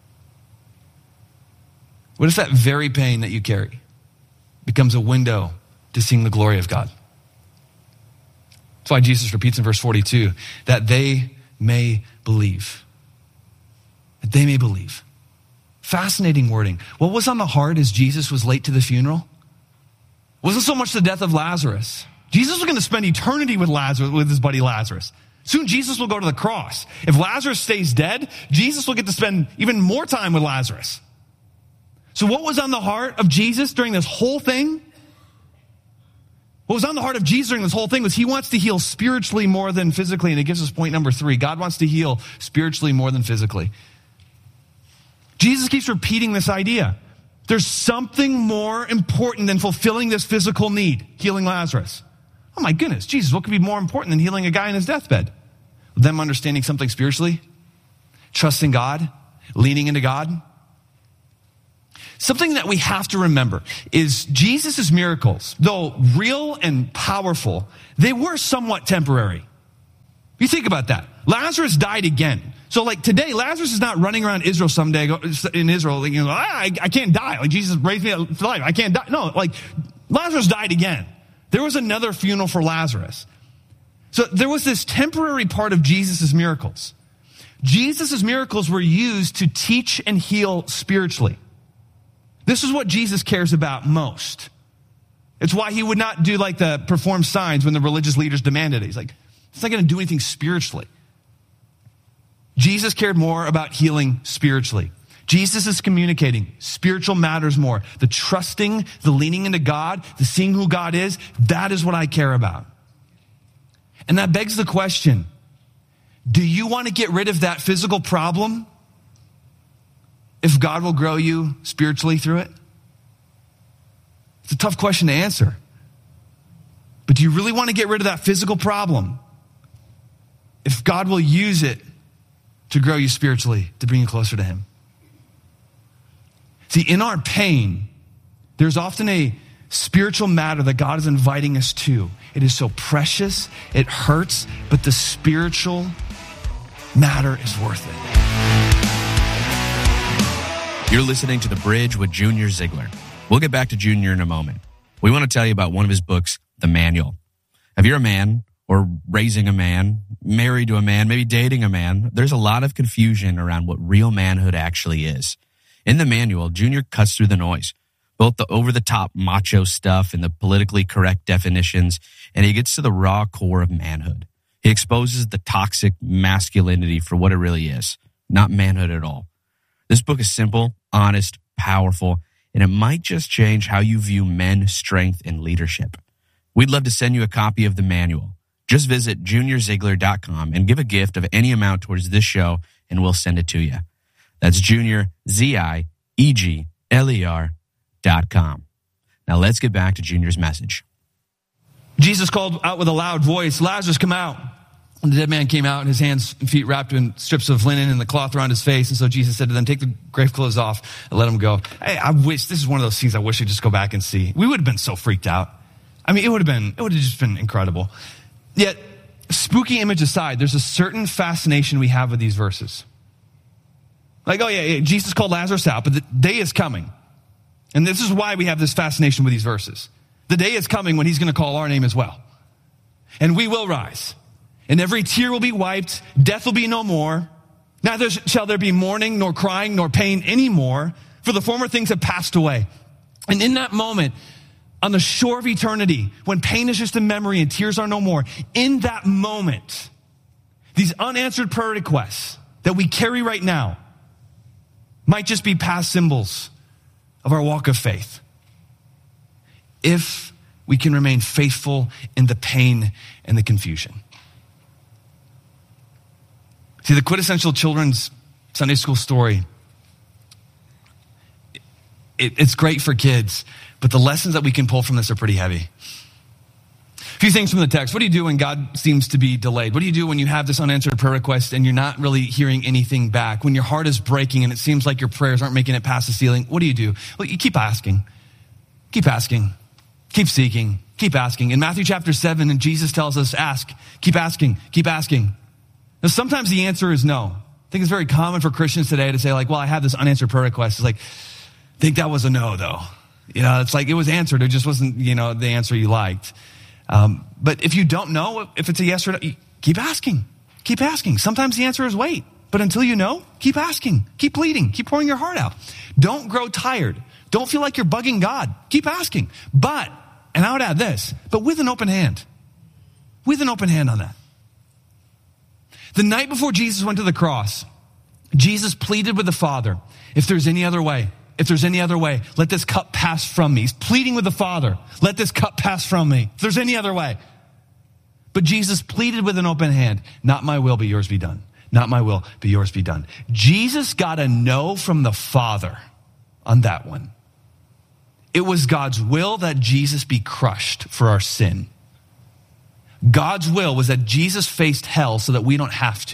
What if that very pain that you carry becomes a window to seeing the glory of God? That's why Jesus repeats in verse forty-two, that they may believe. That they may believe. Fascinating wording. What was on the heart as Jesus was late to the funeral? It wasn't so much the death of Lazarus. Jesus was going to spend eternity with Lazarus, with his buddy Lazarus. Soon Jesus will go to the cross. If Lazarus stays dead, Jesus will get to spend even more time with Lazarus. So what was on the heart of Jesus during this whole thing? What was on the heart of Jesus during this whole thing was he wants to heal spiritually more than physically. And it gives us point number three. God wants to heal spiritually more than physically. Jesus keeps repeating this idea. There's something more important than fulfilling this physical need, healing Lazarus. Oh my goodness, Jesus, what could be more important than healing a guy in his deathbed? Them understanding something spiritually, trusting God, leaning into God. Something that we have to remember is Jesus' miracles, though real and powerful, they were somewhat temporary. You think about that. Lazarus died again. So like today, Lazarus is not running around Israel someday in Israel, like, you know, I, I can't die. Like Jesus raised me to life. I can't die. No, like Lazarus died again. There was another funeral for Lazarus. So there was this temporary part of Jesus' miracles. Jesus' miracles were used to teach and heal spiritually. This is what Jesus cares about most. It's why he would not do like the perform signs when the religious leaders demanded it. He's like, it's not going to do anything spiritually. Jesus cared more about healing spiritually. Jesus is communicating spiritual matters more. The trusting, the leaning into God, the seeing who God is, that is what I care about. And that begs the question, do you want to get rid of that physical problem if God will grow you spiritually through it? It's a tough question to answer. But do you really want to get rid of that physical problem if God will use it to grow you spiritually, to bring you closer to him? See, in our pain, there's often a spiritual matter that God is inviting us to. It is so precious, it hurts, but the spiritual matter is worth it. You're listening to The Bridge with Junior Ziegler. We'll get back to Junior in a moment. We want to tell you about one of his books, The Manual. If you're a man or raising a man, married to a man, maybe dating a man, there's a lot of confusion around what real manhood actually is. In The Manual, Junior cuts through the noise, both the over-the-top macho stuff and the politically correct definitions, and he gets to the raw core of manhood. He exposes the toxic masculinity for what it really is, not manhood at all. This book is simple, honest, powerful, and it might just change how you view men, strength, and leadership. We'd love to send you a copy of The Manual. Just visit junior ziegler dot com and give a gift of any amount towards this show, and we'll send it to you. That's Junior, Z I E G L E R dot com. Now let's get back to Junior's message. Jesus called out with a loud voice, Lazarus, come out. And the dead man came out, and his hands and feet wrapped in strips of linen and the cloth around his face. And so Jesus said to them, take the grave clothes off and let him go. Hey, I wish, this is one of those scenes I wish I'd just go back and see. We would have been so freaked out. I mean, it would have been, it would have just been incredible. Yet, spooky image aside, there's a certain fascination we have with these verses. Like, oh yeah, yeah, Jesus called Lazarus out, but the day is coming. And this is why we have this fascination with these verses. The day is coming when he's going to call our name as well. And we will rise. And every tear will be wiped. Death will be no more. Neither shall there be mourning, nor crying, nor pain anymore. For the former things have passed away. And in that moment, on the shore of eternity, when pain is just a memory and tears are no more, in that moment, these unanswered prayer requests that we carry right now might just be past symbols of our walk of faith. If we can remain faithful in the pain and the confusion. See, the quintessential children's Sunday school story, it, it's great for kids, but the lessons that we can pull from this are pretty heavy. A few things from the text. What do you do when God seems to be delayed? What do you do when you have this unanswered prayer request and you're not really hearing anything back? When your heart is breaking and it seems like your prayers aren't making it past the ceiling, what do you do? Well, you keep asking. Keep asking. Keep seeking. Keep asking. In Matthew chapter seven, and Jesus tells us, ask. Keep asking. Keep asking. Now, sometimes the answer is no. I think it's very common for Christians today to say like, well, I have this unanswered prayer request. It's like, I think that was a no, though. You know, it's like it was answered. It just wasn't, you know, the answer you liked. Um, but if you don't know if it's a yes or no, keep asking. Keep asking. Sometimes the answer is wait. But until you know, keep asking. Keep pleading. Keep pouring your heart out. Don't grow tired. Don't feel like you're bugging God. Keep asking. But, and I would add this, but with an open hand. With an open hand on that. The night before Jesus went to the cross, Jesus pleaded with the Father, if there's any other way, if there's any other way, let this cup pass from me. He's pleading with the Father, let this cup pass from me. If there's any other way. But Jesus pleaded with an open hand, not my will, but yours be done. Not my will, but yours be done. Jesus got a no from the Father on that one. It was God's will that Jesus be crushed for our sin. God's will was that Jesus faced hell so that we don't have to.